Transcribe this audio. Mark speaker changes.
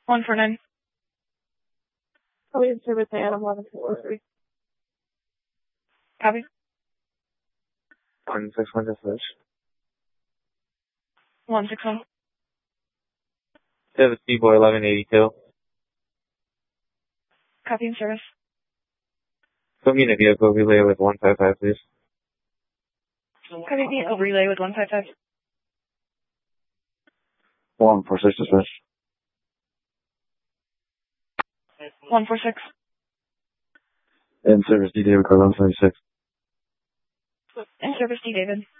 Speaker 1: 149. Probably in service Adam 1143. Copy.
Speaker 2: 161 dispatch.
Speaker 1: 161.
Speaker 2: Service B-Boy 1182.
Speaker 1: Copy in service.
Speaker 2: Put me in a vehicle relay with 155, please.
Speaker 1: Copy vehicle relay with 155.
Speaker 2: 146 dispatch.
Speaker 1: 146.
Speaker 2: In service D. David Car 1136.
Speaker 1: In service D. David.